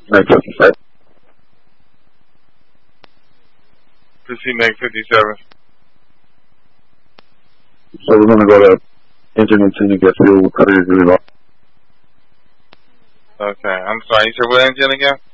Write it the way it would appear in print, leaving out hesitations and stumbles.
957. Proceed next 57. So we're going to go to engine and tune and get fuel. We'll cut it really long. Okay, I'm sorry, you said what engine again?